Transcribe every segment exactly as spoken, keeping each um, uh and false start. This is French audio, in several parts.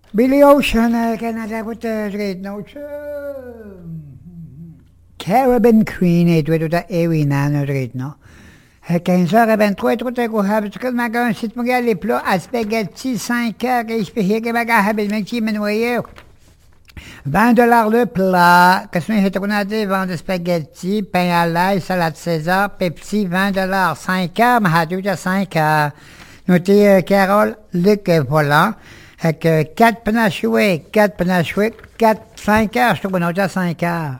Billy Ocean, uh, Canada, what the great notes. Caribbean Queen, et tout à Ewina, no great no. quinze heures vingt-trois, tout à coup, habit, que ma gun, sit me les plats à spaghetti, cinq heures, et je peux hier que ma gars, habit, mais qui me noyait. vingt dollars le plat. Qu'est-ce que tu as dit? Vente de spaghetti, pain à l'ail, salade César, Pepsi, vingt dollars. cinq heures, mais à tout à cinq heures. Notez, euh, Carole, Luc, Volant. Avec euh, quatre panachoués, quatre panachoués, quatre, cinq heures, je trouve qu'on à cinq heures.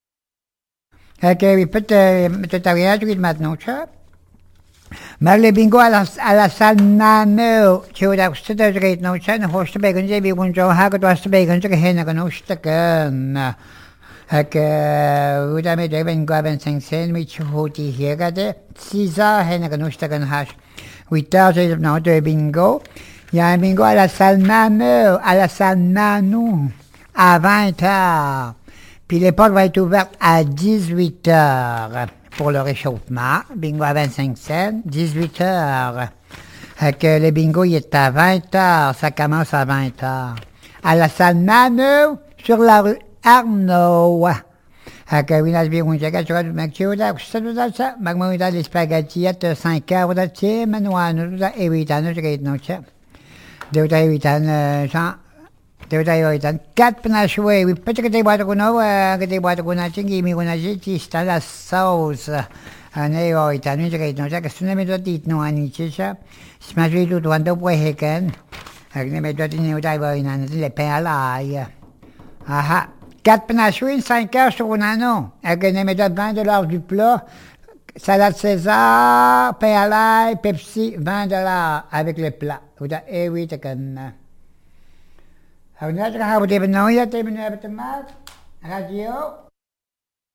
Avec, euh, peut-être, peut-être rien, tu dis maintenant, ça. Maar le bingo à la, à la salle nano, tu vois, c'est de great no chan, host to bacon, J B Winjo, Haggard was to bacon, to hen, a no sticken. Hak, would I made even Gavin Sing Sen, which hoti here got it, Caesar, hen, a no sticken hash. We thought it now to bingo. Ya bingo à la salle nano, à la salle nano, à vingt heures. Puis l'époque va être ouverte à dix-huit heures. Pour le réchauffement, bingo à vingt-cinq cents, dix-huit heures. Que le bingo il est à vingt heures, ça commence à vingt heures. À la salle Nano, sur la rue Arnaud. Que oui, là, je vais vous dire que je vais vous dire que je vais vous dire magma les spaghetti à cinq heures, vous êtes manoir, nous avons huit ans, nous avons huit ans. Deux ans, huit ans, Jean. Deux ans, huit ans. Quatre panachoués, oui, peut-être que tu bois de gounod, que tu bois de gounod, tu me gounod, tu as la sauce. Un euro, huit ans, nous avons que si nous avons dit non, à Nietzsche, si je m'avais tout droit de bois, Heken, avec les méthodes de Néo-Taïwan, les pains à l'ail. Ah ah. Quatre panachoués, cinq heures sur un anneau, avec les méthodes vingt dollars du plat. Salade César, pain à l'ail, Pepsi, vingt dollars avec le plat. Eh oui, tu connais. Hou net gaan we het even nou, ja, tegen de radio.